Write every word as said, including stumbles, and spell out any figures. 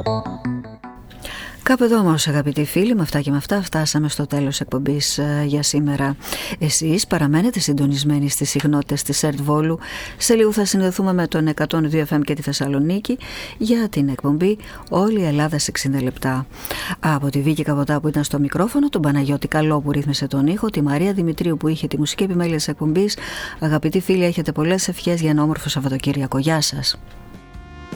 Κάπου εδώ όμως, αγαπητοί φίλοι, με αυτά και με αυτά φτάσαμε στο τέλος εκπομπής ε, για σήμερα. Εσείς παραμένετε συντονισμένοι στις συχνότητες της ΕΡΤ Βόλου. Σε λίγο θα συνδεθούμε με τον εκατόν δύο εφ εμ και τη Θεσσαλονίκη για την εκπομπή Όλη η Ελλάδα σε εξήντα λεπτά. Από τη Βίκη Καβωτά που ήταν στο μικρόφωνο, τον Παναγιώτη Καλό που ρύθμισε τον ήχο, τη Μαρία Δημητρίου που είχε τη μουσική επιμέλεια της εκπομπής. Αγαπητοί φίλοι, έχετε πολλές ευχές για ένα όμορφο Σαββατοκύριακο. Γεια σας.